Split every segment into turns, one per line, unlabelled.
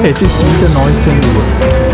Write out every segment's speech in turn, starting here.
Es ist wieder 19 Uhr.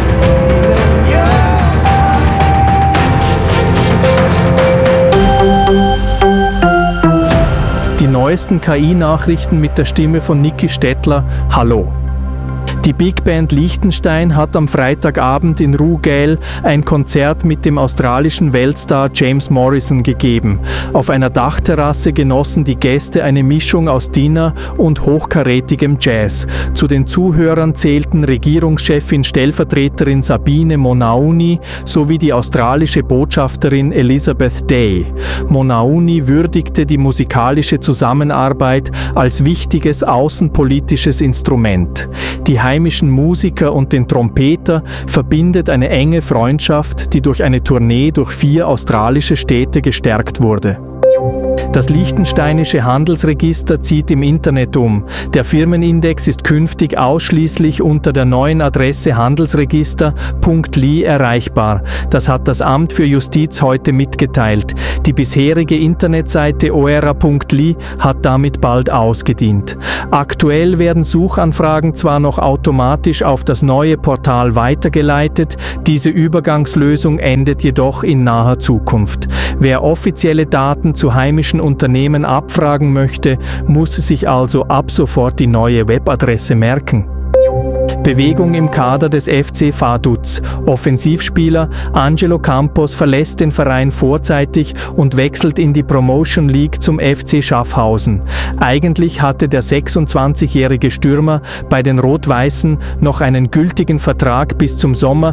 Die neuesten KI-Nachrichten mit der Stimme von Niki Stettler. Hallo. Die Big Band Liechtenstein hat am Freitagabend in Ruugel ein Konzert mit dem australischen Weltstar James Morrison gegeben. Auf einer Dachterrasse genossen die Gäste eine Mischung aus Dinner und hochkarätigem Jazz. Zu den Zuhörern zählten Regierungschefin Stellvertreterin Sabine Monauni sowie die australische Botschafterin Elizabeth Day. Monauni würdigte die musikalische Zusammenarbeit als wichtiges außenpolitisches Instrument. Die heimischen Musiker und den Trompeter verbindet eine enge Freundschaft, die durch eine Tournee durch 4 australische Städte gestärkt wurde. Das Liechtensteinische Handelsregister zieht im Internet um. Der Firmenindex ist künftig ausschließlich unter der neuen Adresse handelsregister.li erreichbar. Das hat das Amt für Justiz heute mitgeteilt. Die bisherige Internetseite oera.li hat damit bald ausgedient. Aktuell werden Suchanfragen zwar noch automatisch auf das neue Portal weitergeleitet, diese Übergangslösung endet jedoch in naher Zukunft. Wer offizielle Daten zu heimischen Unternehmen abfragen möchte, muss sich also ab sofort die neue Webadresse merken. Bewegung im Kader des FC Vaduz. Offensivspieler Angelo Campos verlässt den Verein vorzeitig und wechselt in die Promotion League zum FC Schaffhausen. Eigentlich hatte der 26-jährige Stürmer bei den Rot-Weißen noch einen gültigen Vertrag bis zum Sommer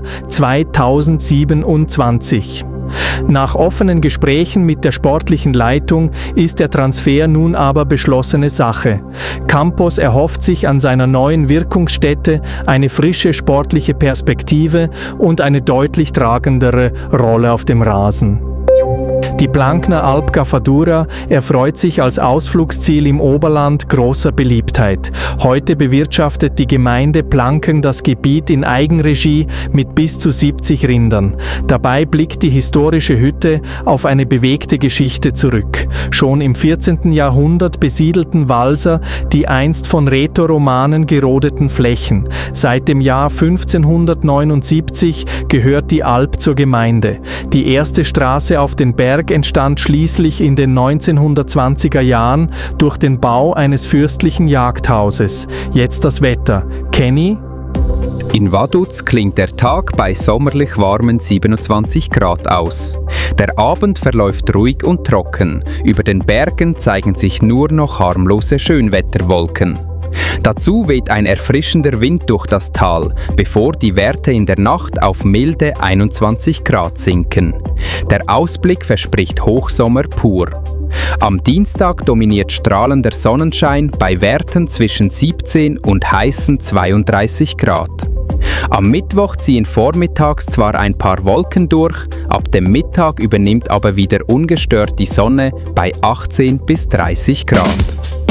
2027. Nach offenen Gesprächen mit der sportlichen Leitung ist der Transfer nun aber beschlossene Sache. Campos erhofft sich an seiner neuen Wirkungsstätte eine frische sportliche Perspektive und eine deutlich tragendere Rolle auf dem Rasen. Die Plankner Alpka Fadura erfreut sich als Ausflugsziel im Oberland großer Beliebtheit. Heute bewirtschaftet die Gemeinde Planken das Gebiet in Eigenregie mit bis zu 70 Rindern. Dabei blickt die historische Hütte auf eine bewegte Geschichte zurück. Schon im 14. Jahrhundert besiedelten Walser die einst von Rätoromanen gerodeten Flächen. Seit dem Jahr 1579 gehört die Alp zur Gemeinde. Die erste Straße auf den Berg entstand schließlich in den 1920er Jahren durch den Bau eines fürstlichen Jagdhauses. Jetzt das Wetter. Kenny?
In Vaduz klingt der Tag bei sommerlich warmen 27 Grad aus. Der Abend verläuft ruhig und trocken. Über den Bergen zeigen sich nur noch harmlose Schönwetterwolken. Dazu weht ein erfrischender Wind durch das Tal, bevor die Werte in der Nacht auf milde 21 Grad sinken. Der Ausblick verspricht Hochsommer pur. Am Dienstag dominiert strahlender Sonnenschein bei Werten zwischen 17 und heißen 32 Grad. Am Mittwoch ziehen vormittags zwar ein paar Wolken durch, ab dem Mittag übernimmt aber wieder ungestört die Sonne bei 18 bis 30 Grad.